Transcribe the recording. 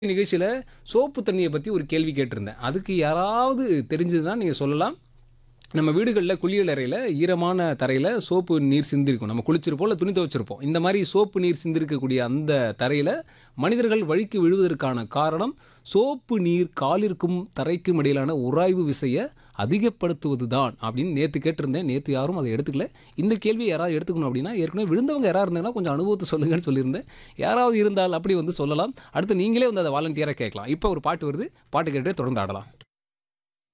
நிகழ்ச்சியில சோப்பு தண்ணிய பத்தி ஒரு கேள்வி கேட்டிருந்தேன். அதுக்கு யாராவது தெரிஞ்சதுன்னா நீங்க சொல்லலாம். நம்ம வீடுகள்ல குளியலறையில ஈரமான தரையில சோப்பு நீர் சிந்திருக்கும். நம்ம குளிச்சிருப்போம், இல்ல துணி துவைச்சிருப்போம். இந்த மாரி சோப்பு நீர் சிந்திருக்கக்கூடிய அந்த தரையில மனிதர்கள் வழுக்கி விழுவதற்கான காரணம், சோப்பு நீர் காலிற்கும் தரைக்கும் இடையிலான உராய்வு விசைய அதிகப்படுத்துவது தான் அப்படின்னு நேத்து கேட்டிருந்தேன். நேத்து யாரும் அத எடுத்துக்கல. இந்த கேள்விய யாராவது எடுத்துக்கணும் அப்படின்னா, ஏற்கனவே விழுந்தவங்க யாராவது இருந்தாங்கன்னா கொஞ்சம் அனுபவத்த சொல்லுங்கன்னு சொல்லியிருந்தேன். யாராவது இருந்தால் அப்படி வந்து சொல்லலாம். அடுத்து நீங்களே வந்து அத வாலண்டியரா கேட்கலாம். இப்ப ஒரு பாட்டு வருது. பாட்டு கேட்டுட்டே தொடர்ந்து ஆடலாம்.